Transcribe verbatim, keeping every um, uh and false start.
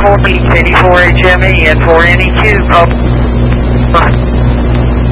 eighty-four H M E and four N E Q.